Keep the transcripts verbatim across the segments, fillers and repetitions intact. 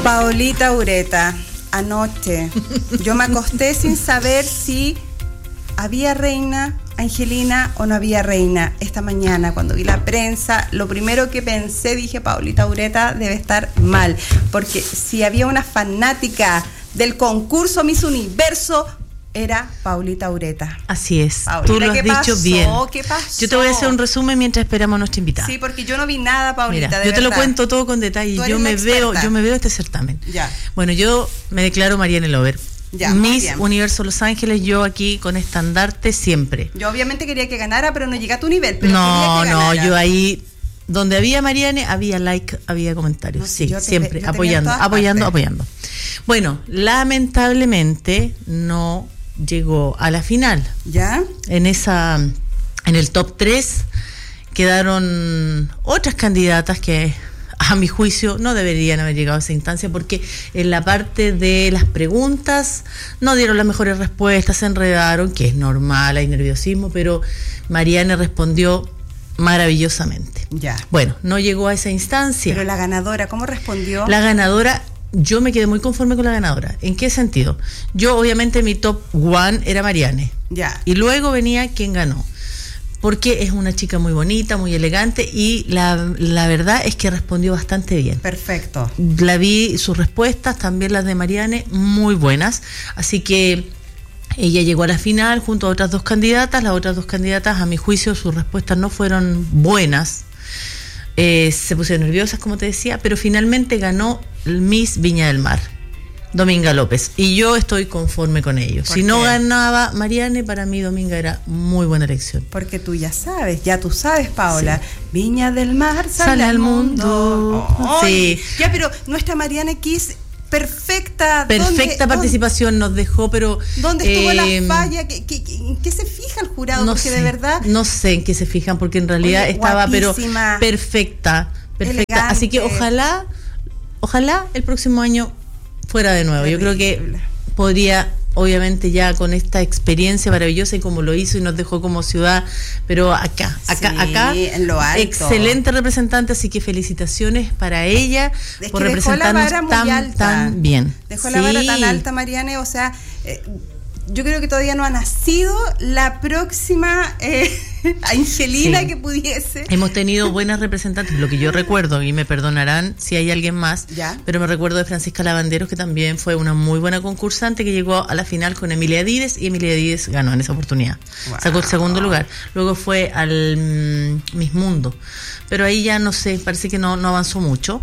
Paulita Ureta, anoche yo me acosté sin saber si había reina Angelina o no había reina. Esta mañana cuando vi la prensa, lo primero que pensé, dije, Paulita Ureta debe estar mal, porque si había una fanática del concurso Miss Universo, era Paulita Ureta. Así es. Paulita, tú lo has ¿qué dicho pasó? bien. ¿Qué pasó? Yo te voy a hacer un resumen mientras esperamos a nuestra invitada. Sí, porque yo no vi nada, Paulita. Mira, de yo te verdad. lo cuento todo con detalle. Yo me veo, yo me veo este certamen. Ya. Bueno, yo me declaro Marianne Lover. Ya, Miss Universo Los Ángeles, yo aquí con estandarte siempre. Yo obviamente quería que ganara, pero no llegué a tu nivel. Pero no, quería que no, ganara. yo ahí, donde había Marianne, había like, había comentarios. No, sí, yo te, siempre, yo te apoyando, apoyando, partes. apoyando. Bueno, lamentablemente no llegó a la final. ¿Ya? En esa, en el top tres quedaron otras candidatas que a mi juicio no deberían haber llegado a esa instancia, porque en la parte de las preguntas no dieron las mejores respuestas, se enredaron, que es normal, hay nerviosismo, pero Marianne respondió maravillosamente. Ya. Bueno, no llegó a esa instancia. Pero la ganadora, ¿cómo respondió? La ganadora, yo me quedé muy conforme con la ganadora. ¿En qué sentido? Yo, obviamente, mi top one era Marianne. Ya. Y luego venía quien ganó. Porque es una chica muy bonita, muy elegante, y la, la verdad es que respondió bastante bien. Perfecto. La vi, sus respuestas, también las de Marianne, muy buenas. Así que ella llegó a la final junto a otras dos candidatas. Las otras dos candidatas, a mi juicio, sus respuestas no fueron buenas. Eh, se pusieron nerviosas, como te decía, pero finalmente ganó Miss Viña del Mar, Dominga López, y yo estoy conforme con ello. Si no ganaba Marianne, para mí Dominga era muy buena elección. Porque tú ya sabes, ya tú sabes, Paola, sí. Viña del Mar sale, sale al mundo. mundo. Oh, sí. Ya, pero nuestra Marianne Kiss, perfecta. Perfecta ¿dónde, participación dónde, nos dejó, pero... ¿Dónde estuvo eh, la falla? ¿Qué, qué, ¿En qué se fija el jurado? No porque sé, de verdad... No sé en qué se fijan, porque en realidad Oye, estaba, guapísima, pero perfecta, perfecta. Elegante. Así que ojalá, ojalá el próximo año fuera de nuevo. Terrible. Yo creo que podría, obviamente, ya con esta experiencia maravillosa y como lo hizo y nos dejó como ciudad, pero acá, acá, sí, acá, en lo alto. Excelente representante, así que felicitaciones para ella es por que representarnos dejó la vara tan, muy alta. tan bien. Dejó sí. la vara tan alta, Marianne, o sea, eh, yo creo que todavía no ha nacido la próxima eh, Angelina sí. que pudiese. Hemos tenido buenas representantes, lo que yo recuerdo, y me perdonarán si hay alguien más, ¿ya? Pero me recuerdo de Francisca Lavanderos, que también fue una muy buena concursante, que llegó a la final con Emilia Díez, y Emilia Díez ganó en esa oportunidad. Wow. Sacó el segundo lugar. Luego fue al mm, Miss Mundo, pero ahí ya no sé, parece que no, no avanzó mucho.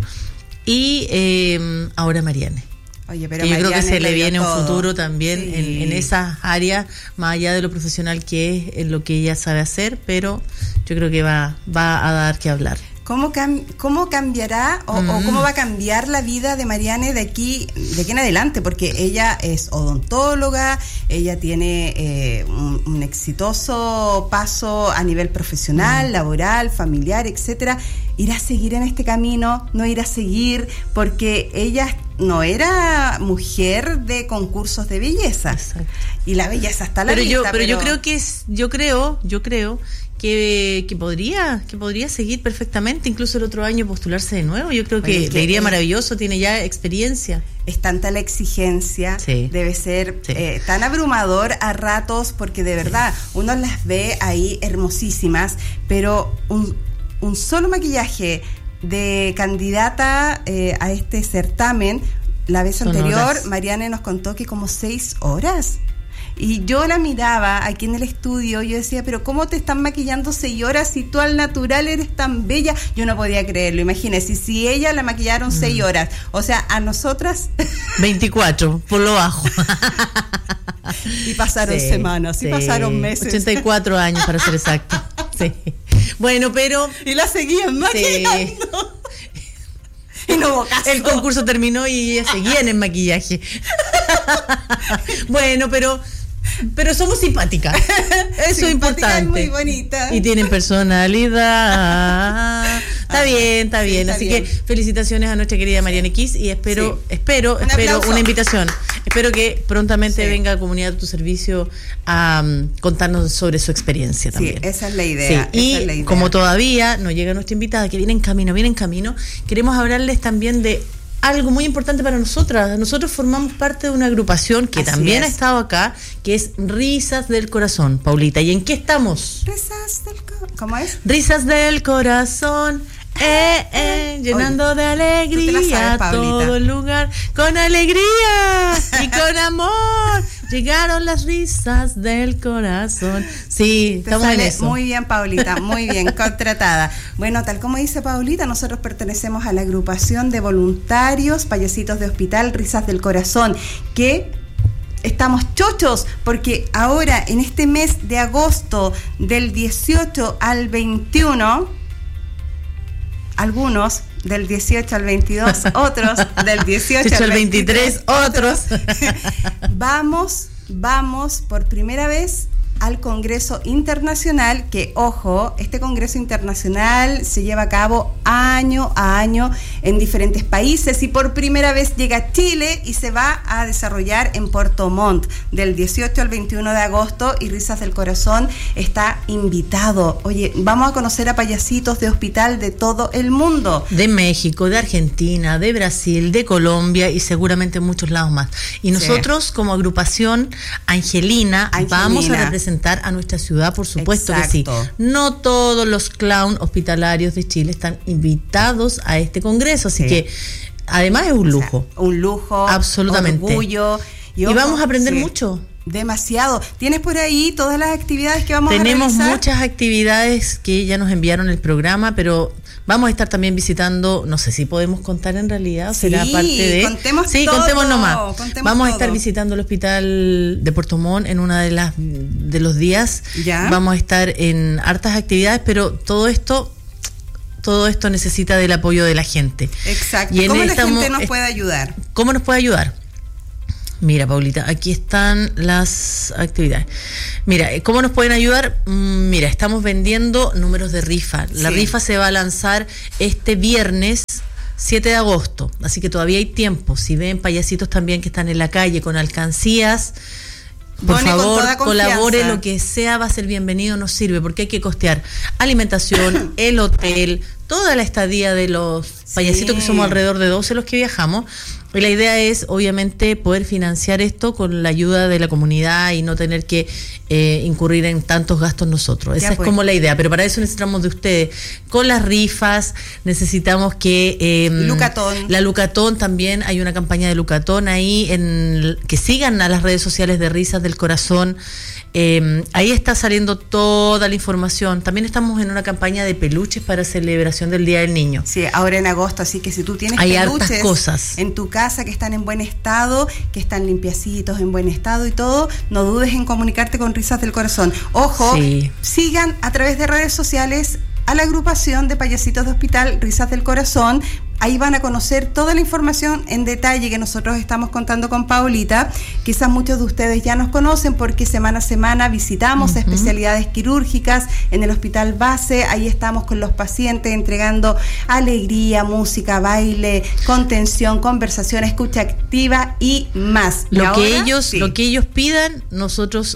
Y eh, ahora Marianne. Oye, pero yo creo que se le viene todo. un futuro también sí. en, en esas áreas, más allá de lo profesional que es, en lo que ella sabe hacer, pero yo creo que va, va a dar que hablar. ¿Cómo, cam- cómo cambiará o, mm. o cómo va a cambiar la vida de Marianne de aquí, de aquí en adelante? Porque ella es odontóloga, ella tiene eh, un, un exitoso paso a nivel profesional, mm. laboral, familiar, etcétera. ¿Irá a seguir en este camino? ¿No irá a seguir? Porque ella no era mujer de concursos de belleza. Exacto. Y la belleza está a la pero vista. Yo, pero, pero yo creo que es, yo creo, yo creo que, que podría, que podría seguir perfectamente, incluso el otro año postularse de nuevo. Yo creo que, Oye, que le iría es, maravilloso, tiene ya experiencia. Es tanta la exigencia, sí. debe ser sí. eh, tan abrumador a ratos, porque de verdad sí. uno las ve ahí hermosísimas, pero un, un solo maquillaje de candidata eh, a este certamen, la vez Son anterior, horas. Marianne nos contó que como seis horas. Y yo la miraba aquí en el estudio, yo decía, pero ¿cómo te están maquillando seis horas si tú al natural eres tan bella? Yo no podía creerlo, imagínese, si ella la maquillaron mm. seis horas, o sea, a nosotras... veinticuatro, por lo bajo. Y pasaron sí, semanas, sí. y pasaron meses. ochenta y cuatro años, para ser exacto. Sí. Bueno, pero... Y la seguían maquillando. Sí. Y no hubo caso. El concurso terminó y ellas seguían en maquillaje. Bueno, pero... Pero somos simpáticas. Eso es importante. Muy bonita. Y tienen personalidad. Está ah, bien, está bien. Sí, está Así bien. que felicitaciones a nuestra querida Marianne Kiss y espero, sí. espero, Un espero aplauso. una invitación. Espero que prontamente sí. venga a Comunidad a tu Servicio a um, contarnos sobre su experiencia también. Sí, esa es la idea. Sí. Y esa es la idea. Como todavía no llega nuestra invitada, que viene en camino, viene en camino, queremos hablarles también de algo muy importante para nosotras. Nosotros formamos parte de una agrupación que Así también es. ha estado acá, que es Risas del Corazón, Paulita. ¿Y en qué estamos? Risas del Corazón. ¿Cómo es? Risas del Corazón. Eh, eh, llenando Oye, de alegría sabes, todo el lugar, con alegría y con amor llegaron las risas del corazón. Sí, Te estamos en eso. Muy bien, Paulita, muy bien, contratada. Bueno, tal como dice Paulita, nosotros pertenecemos a la agrupación de voluntarios Payasitos de Hospital Risas del Corazón, que estamos chochos porque ahora en este mes de agosto del dieciocho al veintiuno, algunos del dieciocho al veintidós, otros del dieciocho al veintitrés, otros. Vamos, vamos por primera vez al Congreso Internacional, que, ojo, este Congreso Internacional se lleva a cabo año a año en diferentes países y por primera vez llega a Chile y se va a desarrollar en Puerto Montt del dieciocho al veintiuno de agosto y Risas del Corazón está invitado. Oye, vamos a conocer a payasitos de hospital de todo el mundo. De México, de Argentina, de Brasil, de Colombia y seguramente muchos lados más. Y nosotros sí. como agrupación Angelina, Angelina vamos a representar a nuestra ciudad, por supuesto. Exacto. Que sí. No todos los clown hospitalarios de Chile están invitados a este congreso, así sí. que además es un lujo. O sea, un lujo, absolutamente. Orgullo. Y, ojo, y vamos a aprender sí. mucho. Demasiado. ¿Tienes por ahí todas las actividades que vamos Tenemos a realizar? Tenemos muchas actividades que ya nos enviaron el programa, pero vamos a estar también visitando, no sé si podemos contar en realidad, sí, será parte de... contemos sí, todo. contemos nomás. Contemos vamos todo. a estar visitando el hospital de Puerto Montt en una de las de los días. ¿Ya? Vamos a estar en hartas actividades, pero todo esto... Todo esto necesita del apoyo de la gente. Exacto. Y ¿Cómo la esta, gente nos puede ayudar? ¿Cómo nos puede ayudar? Mira, Paulita, aquí están las actividades. Mira, ¿cómo nos pueden ayudar? Mira, estamos vendiendo números de rifa. La sí. rifa se va a lanzar este viernes siete de agosto, así que todavía hay tiempo. Si ven payasitos también que están en la calle con alcancías, por Pone favor, colabore, lo que sea va a ser bienvenido, nos sirve, porque hay que costear alimentación, el hotel, toda la estadía de los payasitos, sí. que somos alrededor de doce los que viajamos. Y la idea es, obviamente, poder financiar esto con la ayuda de la comunidad y no tener que eh, incurrir en tantos gastos nosotros. Esa ya es pues. como la idea, pero para eso necesitamos de ustedes. Con las rifas, necesitamos que... Eh, Lucatón. La Lucatón también, hay una campaña de Lucatón ahí, en que sigan a las redes sociales de Risas del Corazón. Eh, ahí está saliendo toda la información. También estamos en una campaña de peluches para celebración del Día del Niño. Sí, ahora en agosto, así que si tú tienes hay peluches hartas cosas en tu casa que están en buen estado, que están limpiacitos, en buen estado y todo, no dudes en comunicarte con Risas del Corazón. Ojo, sí. sigan a través de redes sociales a la agrupación de payasitos de hospital Risas del Corazón. Ahí van a conocer toda la información en detalle que nosotros estamos contando con Paulita. Quizás muchos de ustedes ya nos conocen porque semana a semana visitamos uh-huh. especialidades quirúrgicas en el hospital base. Ahí estamos con los pacientes entregando alegría, música, baile, contención, conversación, escucha activa y más. Lo, ¿Y ahora? que ellos, sí. lo que ellos pidan, nosotros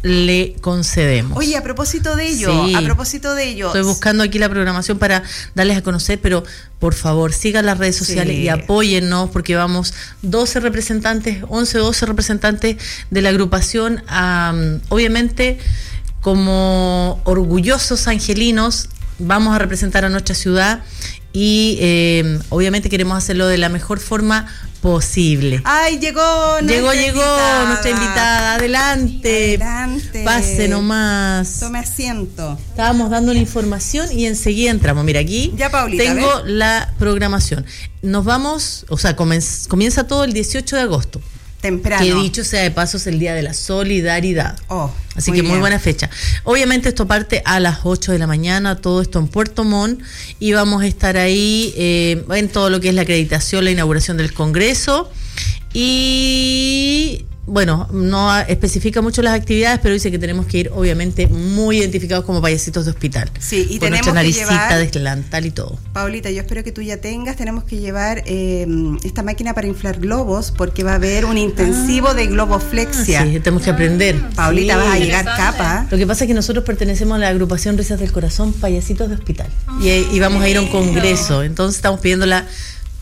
le concedemos. Oye, a propósito de ello, sí. a propósito de ello. Estoy buscando aquí la programación para darles a conocer, pero por favor, sigan las redes sociales sí. y apóyennos, porque vamos doce representantes, once, doce representantes de la agrupación, um, obviamente, como orgullosos angelinos, vamos a representar a nuestra ciudad y eh, obviamente queremos hacerlo de la mejor forma posible. ¡Ay, llegó nuestra Llegó, llegó invitada. nuestra invitada. Adelante. Adelante. Pase nomás. Tome asiento. Estábamos dando la información y enseguida entramos. Mira, aquí ya, Paulita, tengo la programación. Nos vamos, o sea, comienza, comienza todo el dieciocho de agosto. Temprano. Que dicho sea de paso es el Día de la Solidaridad. Oh, Así muy que bien. muy buena fecha. Obviamente esto parte a las ocho de la mañana, todo esto en Puerto Montt, y vamos a estar ahí eh, en todo lo que es la acreditación, la inauguración del Congreso. Y bueno, no especifica mucho las actividades, pero dice que tenemos que ir obviamente muy identificados como payasitos de hospital. Sí, y con tenemos nuestra que naricita llevar, de delantal y todo. Paulita, yo espero que tú ya tengas, tenemos que llevar eh, esta máquina para inflar globos, porque va a haber un intensivo ah, de globoflexia. Sí, tenemos que aprender. Paulita, sí, vas a llegar capa. Lo que pasa es que nosotros pertenecemos a la agrupación Risas del Corazón, payasitos de hospital. Y, y vamos a ir a un congreso, entonces estamos pidiendo la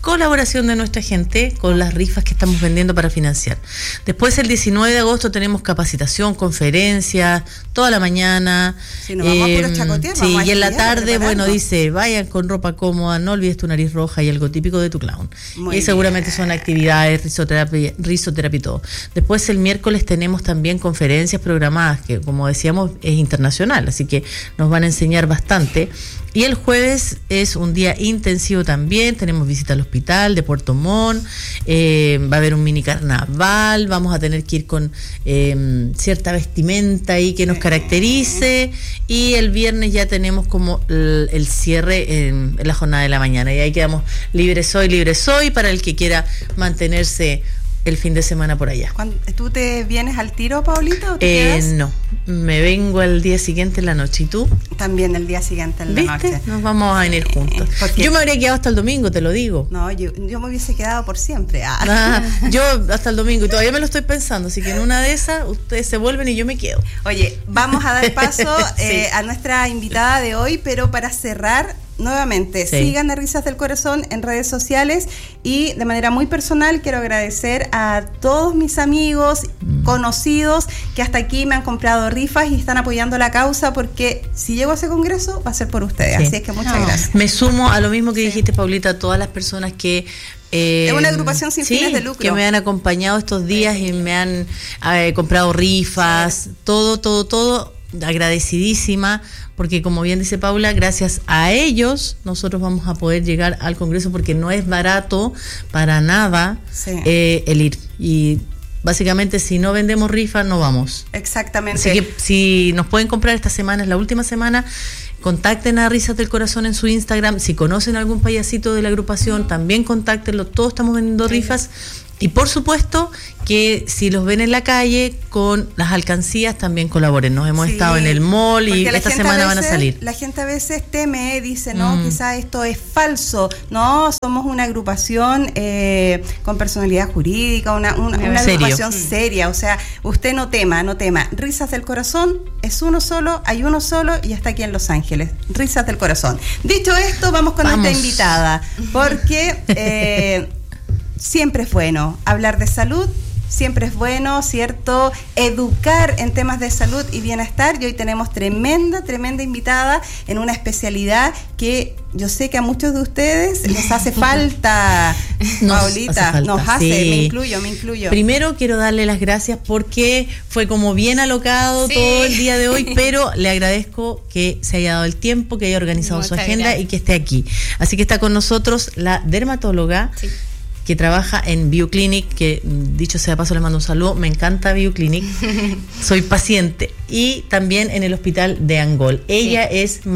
colaboración de nuestra gente con las rifas que estamos vendiendo para financiar. Después, el diecinueve de agosto, tenemos capacitación, conferencias, toda la mañana. Sí, nos vamos eh, a puros chacotear, sí, y en la tarde, bueno, dice, vayan con ropa cómoda, no olvides tu nariz roja y algo típico de tu clown. Muy y bien. Seguramente son actividades, risoterapia, risoterapia y todo. Después, el miércoles, tenemos también conferencias programadas, que como decíamos, es internacional, así que nos van a enseñar bastante. Y el jueves es un día intensivo también, tenemos visita al hospital de Puerto Montt, eh, va a haber un mini carnaval, vamos a tener que ir con eh, cierta vestimenta ahí que nos caracterice, y el viernes ya tenemos como el, el cierre en, en la jornada de la mañana, y ahí quedamos libres soy, libres soy, para el que quiera mantenerse el fin de semana por allá. ¿Tú te vienes al tiro, Paulita, o te eh, quedas? No, me vengo al día siguiente en la noche. ¿Y tú? También el día siguiente en la ¿Viste? noche. Nos vamos a venir juntos. Porque yo me habría quedado hasta el domingo, te lo digo. No, yo, yo me hubiese quedado por siempre. Ah. Ah, yo hasta el domingo, y todavía me lo estoy pensando, así que en una de esas ustedes se vuelven y yo me quedo. Oye, vamos a dar paso sí. eh, a nuestra invitada de hoy, pero para cerrar, nuevamente, sí. sigan a Risas del Corazón en redes sociales, y de manera muy personal quiero agradecer a todos mis amigos, mm. conocidos, que hasta aquí me han comprado rifas y están apoyando la causa, porque si llego a ese congreso va a ser por ustedes, sí. así es que muchas no. gracias. Me sumo a lo mismo que sí. dijiste, Paulita, a todas las personas que Eh, es una agrupación sin sí, fines de lucro. Que me han acompañado estos días y me han eh, comprado rifas, sí. todo, todo, todo, agradecidísima, porque como bien dice Paula, gracias a ellos nosotros vamos a poder llegar al Congreso, porque no es barato para nada sí. eh, el ir. Y básicamente, si no vendemos rifas, no vamos. Exactamente. Así que si nos pueden comprar esta semana, es la última semana, contacten a Risas del Corazón en su Instagram. Si conocen algún payasito de la agrupación, también contáctenlo. Todos estamos vendiendo rifas. Y por supuesto que si los ven en la calle con las alcancías, también colaboren. Nos hemos sí, estado en el mall y esta semana veces, van a salir. La gente a veces teme, dice, no, mm. quizás esto es falso. No, somos una agrupación eh, con personalidad jurídica, una, una, una agrupación mm. seria. O sea, usted no tema, no tema. Risas del Corazón es uno solo, hay uno solo y está aquí en Los Ángeles. Risas del Corazón. Dicho esto, vamos con vamos. nuestra invitada, porque Eh, siempre es bueno hablar de salud, siempre es bueno, ¿cierto?, educar en temas de salud y bienestar, y hoy tenemos tremenda, tremenda invitada en una especialidad que yo sé que a muchos de ustedes les hace falta, nos Paulita, hace falta, nos hace, sí. me incluyo, me incluyo. Primero quiero darle las gracias porque fue como bien alocado sí. todo el día de hoy, pero le agradezco que se haya dado el tiempo, que haya organizado Muchas su agenda gracias. y que esté aquí. Así que está con nosotros la dermatóloga, sí. que trabaja en BioClinic, que dicho sea de paso les mando un saludo, me encanta BioClinic, soy paciente, y también en el hospital de Angol. Ella sí. es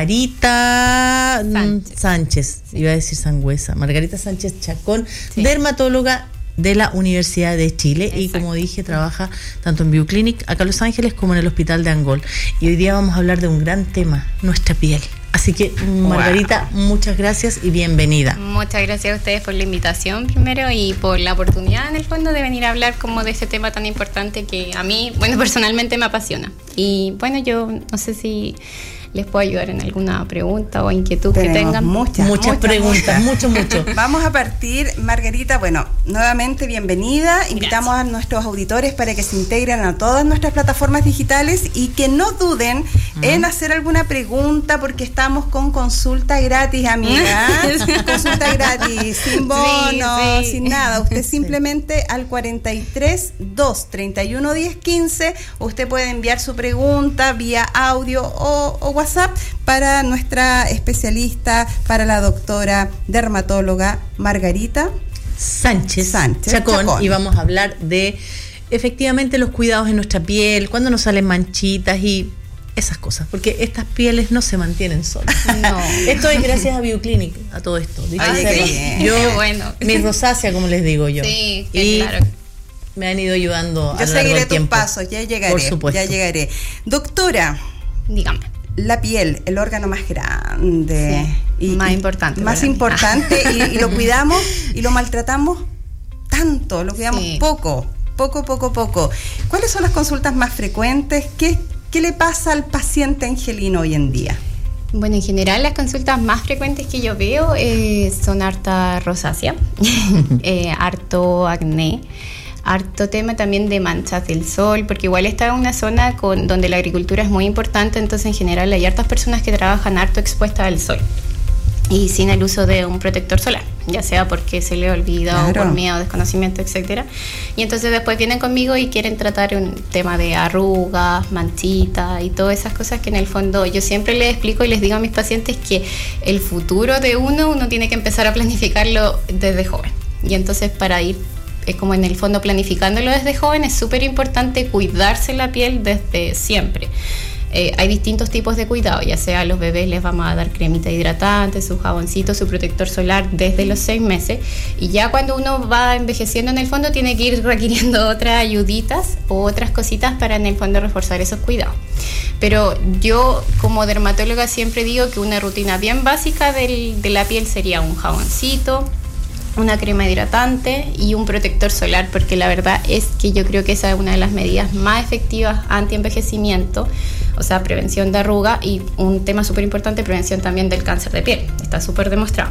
Margarita Sánchez, Sánchez sí. iba a decir Sangüesa, Margarita Sánchez Chacón, sí. dermatóloga de la Universidad de Chile. Exacto. Y como dije, trabaja tanto en BioClinic acá en Los Ángeles como en el hospital de Angol. Y hoy día vamos a hablar de un gran tema, nuestra piel. Así que, Margarita, wow. muchas gracias y bienvenida. Muchas gracias a ustedes por la invitación primero y por la oportunidad en el fondo de venir a hablar como de ese tema tan importante que a mí, bueno, personalmente me apasiona. Y bueno, yo no sé si les puedo ayudar en alguna pregunta o inquietud Tenemos que tengan. Muchas, muchas, muchas preguntas, mucho, mucho. Vamos a partir, Margarita, bueno, nuevamente bienvenida. Invitamos Gracias. a nuestros auditores para que se integren a todas nuestras plataformas digitales y que no duden uh-huh. en hacer alguna pregunta, porque estamos con consulta gratis, amiga. Consulta gratis, sin bono, sí, sí. sin nada. Usted simplemente sí. al cuarenta y tres, dos, treinta y uno, diez, quince, usted puede enviar su pregunta vía audio o, o WhatsApp para nuestra especialista, para la doctora dermatóloga Margarita Sánchez, Sánchez Chacón, Chacón. Y vamos a hablar de efectivamente los cuidados en nuestra piel, cuando nos salen manchitas y esas cosas, porque estas pieles no se mantienen solas. No. Esto es gracias a BioClinic, a todo esto. Ay, sí. Yo, bueno. mi rosácea, como les digo yo. Sí, y claro. me han ido ayudando yo a lo largo del tiempo. Yo seguiré tus pasos, ya llegaré. Por supuesto. Ya llegaré. Doctora, dígame. La piel, el órgano más grande sí, y más importante, más importante y, y lo cuidamos y lo maltratamos tanto, lo cuidamos sí. poco, poco, poco, poco. ¿Cuáles son las consultas más frecuentes? ¿Qué, qué le pasa al paciente angelino hoy en día? Bueno, en general las consultas más frecuentes que yo veo eh, son harta rosácea, eh, harto acné, harto tema también de manchas del sol, porque igual está en una zona con, donde la agricultura es muy importante, entonces en general hay hartas personas que trabajan harto expuestas al sol y sin el uso de un protector solar, ya sea porque se le olvida claro. o por miedo, desconocimiento, etcétera. Y entonces después vienen conmigo y quieren tratar un tema de arrugas, manchitas y todas esas cosas que en el fondo yo siempre les explico y les digo a mis pacientes que el futuro de uno, uno tiene que empezar a planificarlo desde joven. Y entonces para ir, es como en el fondo planificándolo desde joven, es súper importante cuidarse la piel desde siempre. Eh, hay distintos tipos de cuidado, ya sea a los bebés les vamos a dar cremita hidratante, su jaboncito, su protector solar desde los seis meses, y ya cuando uno va envejeciendo en el fondo tiene que ir requiriendo otras ayuditas o otras cositas para en el fondo reforzar esos cuidados. Pero yo como dermatóloga siempre digo que una rutina bien básica del, de la piel sería un jaboncito, una crema hidratante y un protector solar, porque la verdad es que yo creo que esa es una de las medidas más efectivas anti-envejecimiento, o sea, prevención de arruga, y un tema súper importante, prevención también del cáncer de piel, está súper demostrado.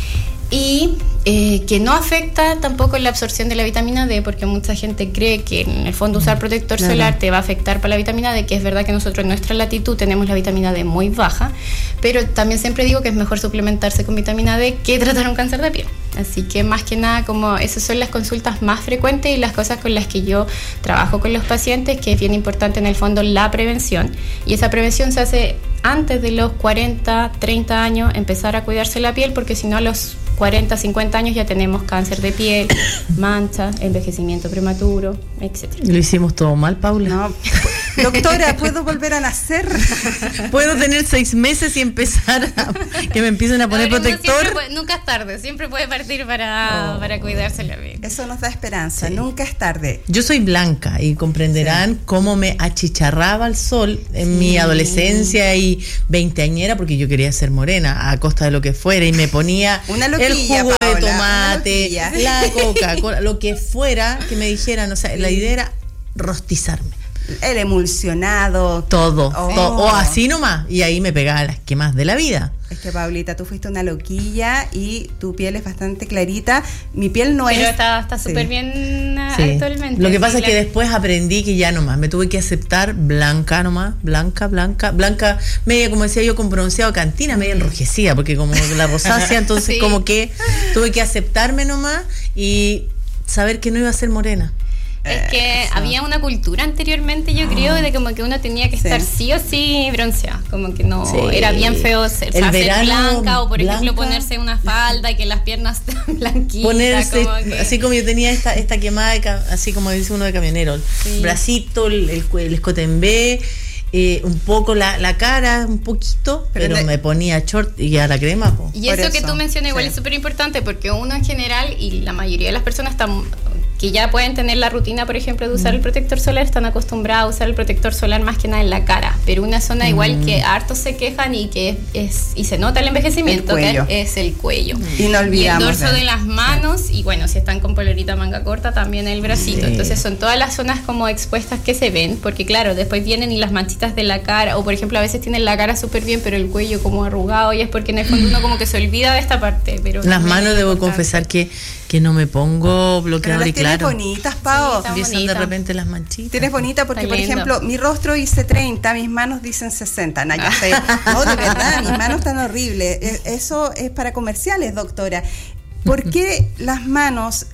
Y eh, que no afecta tampoco la absorción de la vitamina D, porque mucha gente cree que en el fondo usar protector claro. solar te va a afectar para la vitamina D, que es verdad que nosotros en nuestra latitud tenemos la vitamina D muy baja, pero también siempre digo que es mejor suplementarse con vitamina D que tratar un cáncer de piel. Así que más que nada, como esas son las consultas más frecuentes y las cosas con las que yo trabajo con los pacientes, que es bien importante en el fondo la prevención, y esa prevención se hace antes de los cuarenta, treinta años, empezar a cuidarse la piel, porque si no a los cuarenta, cincuenta años ya tenemos cáncer de piel, manchas, envejecimiento prematuro, etcétera. Lo hicimos todo mal, Paula. No. Doctora, ¿puedo volver a nacer? ¿Puedo tener seis meses y empezar a que me empiecen a poner no, protector? Puede, nunca es tarde, siempre puede partir para, oh. para cuidarse la piel. Eso nos da esperanza, sí. Nunca es tarde. Yo soy blanca y comprenderán sí. cómo me achicharraba el sol en sí. mi adolescencia y veinteañera, porque yo quería ser morena a costa de lo que fuera, y me ponía una loquilla, el jugo Paola, de tomate, la Coca-Cola, lo que fuera que me dijeran. O sea, sí. la idea era rostizarme. El emulsionado. Todo, oh. todo. O así nomás. Y ahí me pegaba las quemas de la vida. Es que, Paulita, tú fuiste una loquilla y tu piel es bastante clarita. Mi piel no Pero es... Pero está súper sí. bien sí. actualmente. Lo que pasa sí, es que después aprendí que ya nomás me tuve que aceptar blanca nomás. Blanca, blanca, blanca. Media, como decía yo, con bronceado cantina, media enrojecida, porque como la rosácea, entonces sí. como que tuve que aceptarme nomás y saber que no iba a ser morena. Es que Eso. había una cultura anteriormente, yo creo, de como que uno tenía que sí. estar sí o sí bronceado, como que no, sí. era bien feo ser, o sea, ser blanca, o por blanca. ejemplo ponerse una falda y que las piernas estén blanquitas. Ponerse, como que... así como yo tenía esta esta quemada, de, así como dice uno de camionero, sí. bracito, el, el, el escote en B, eh, un poco la, la cara, un poquito, pero, pero de... me ponía short y a la crema. Po. Y eso, eso que tú mencionas igual sí. es súper importante, porque uno en general, y la mayoría de las personas están... que ya pueden tener la rutina, por ejemplo, de usar mm. el protector solar, están acostumbrados a usar el protector solar más que nada en la cara, pero una zona mm. igual que hartos se quejan y que es, es y se nota el envejecimiento, el que es el cuello. Y no olvidamos. Y el dorso de, de las manos, sí. y bueno, si están con polerita manga corta, también el bracito. Sí. Entonces son todas las zonas como expuestas que se ven, porque claro, después vienen y las manchitas de la cara, o por ejemplo, a veces tienen la cara súper bien, pero el cuello como arrugado, y es porque en el fondo uno como que se olvida de esta parte. Pero las manos, debo confesar que, que no me pongo bloqueador y claro. bonitas, Pao. Sí, empiezan de repente las manchitas. Tienes bonita porque, por ejemplo, mi rostro dice treinta, mis manos dicen sesenta. No, ya sé. No, de verdad, mis manos están horribles. Eso es para comerciales, doctora. ¿Por qué las manos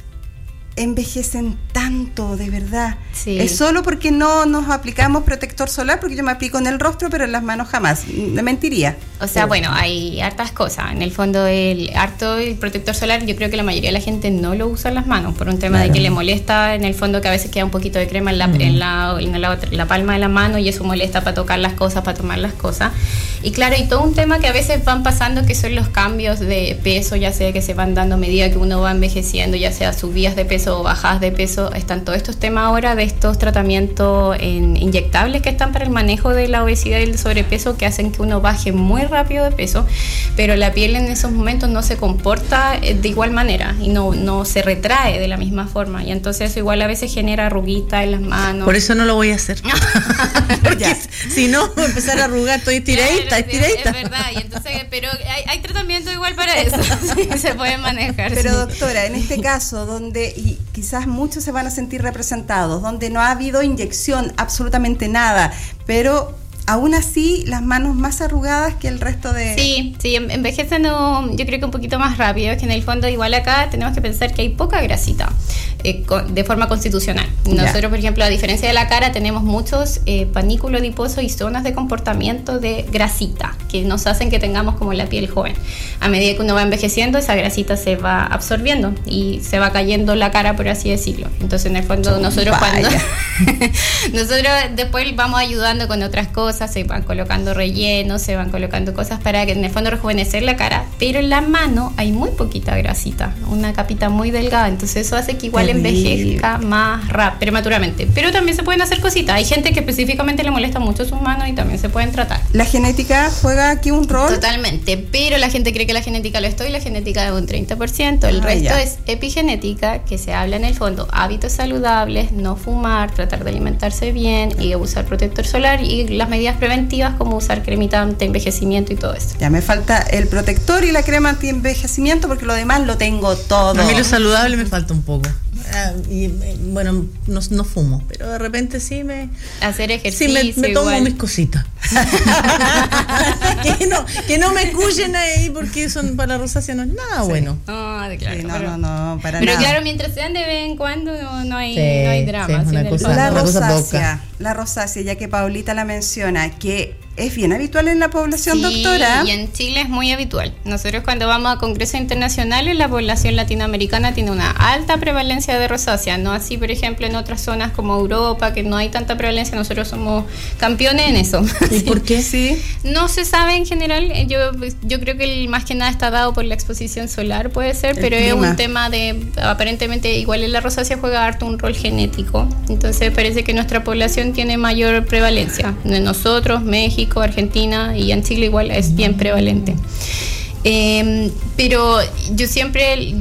envejecen tanto, de verdad? Sí. Es solo porque no nos aplicamos protector solar, porque yo me aplico en el rostro, pero en las manos jamás. Me mentiría. O sea, pero, bueno, hay hartas cosas. En el fondo, el harto el protector solar, yo creo que la mayoría de la gente no lo usa en las manos, por un tema claro. de que le molesta, en el fondo, que a veces queda un poquito de crema en la, mm. en la, en la, la palma de la mano, y eso molesta para tocar las cosas, para tomar las cosas. Y claro, y todo un tema que a veces van pasando, que son los cambios de peso, ya sea que se van dando a medida que uno va envejeciendo, ya sea subidas de peso o bajadas de peso hecho, están todos estos temas ahora de estos tratamientos en inyectables que están para el manejo de la obesidad y el sobrepeso, que hacen que uno baje muy rápido de peso, pero la piel en esos momentos no se comporta de igual manera y no, no se retrae de la misma forma, y entonces eso igual a veces genera arruguitas en las manos. Por eso no lo voy a hacer. Porque si no, voy a empezar a arrugar, estoy estiradita, claro, estiradita. Es verdad, y entonces, pero hay, hay tratamiento igual para eso, sí, se puede manejar. Pero sí. doctora, en este caso, donde y quizás muchos se van a sentir representados, donde no ha habido inyección, absolutamente nada, pero aún así las manos más arrugadas que el resto de... Sí, sí, envejecen no, yo creo que un poquito más rápido, es que en el fondo igual acá tenemos que pensar que hay poca grasita eh, de forma constitucional. Nosotros, yeah. por ejemplo, a diferencia de la cara, tenemos muchos eh, panículos adiposos y zonas de comportamiento de grasita que nos hacen que tengamos como la piel joven. A medida que uno va envejeciendo, esa grasita se va absorbiendo y se va cayendo la cara, por así decirlo. Entonces, en el fondo, nosotros cuando... nosotros después vamos ayudando con otras cosas, se van colocando rellenos, se van colocando cosas para que en el fondo rejuvenecer la cara, pero en la mano hay muy poquita grasita, una capita muy delgada, entonces eso hace que igual envejezca más rápido, prematuramente. Pero también se pueden hacer cositas, hay gente que específicamente le molesta mucho sus manos y también se pueden tratar. ¿La genética juega aquí un rol? Totalmente, pero la gente cree que la genética lo es todo y la genética es un treinta por ciento, el ah, resto ya. es epigenética, que se habla en el fondo hábitos saludables, no fumar, tratar de alimentarse bien y usar protector solar y las medidas preventivas como usar cremita anti-envejecimiento y todo eso. Ya me falta el protector y la crema anti-envejecimiento porque lo demás lo tengo todo. A mí lo saludable me falta un poco. Ah, y bueno, no, no fumo, pero de repente sí me... Hacer ejercicio. Sí, me, me tomo igual. mis cositas. que, no, que no me escuchen ahí porque son para la rosácea no es nada sí. bueno. Oh, claro, sí, no, pero, no, no, para pero nada. claro, mientras sean de vez en cuando no, no, hay, sí, no hay drama. Sí, es una cosa, la una cosa rosácea, poca. La rosácea, ya que Paulita la menciona, que es bien habitual en la población, sí, doctora. Y en Chile es muy habitual. Nosotros cuando vamos a congresos internacionales, la población latinoamericana tiene una alta prevalencia de rosácea, no así, por ejemplo, en otras zonas como Europa, que no hay tanta prevalencia, nosotros somos campeones en eso. ¿Y por qué? Sí. No se sabe en general, yo, yo creo que el, más que nada está dado por la exposición solar, puede ser, el pero clima. Es un tema de, aparentemente, igual en la rosácea juega harto un rol genético, entonces parece que nuestra población tiene mayor prevalencia. Nosotros, México, Argentina y en Chile igual es bien prevalente. Eh, pero yo siempre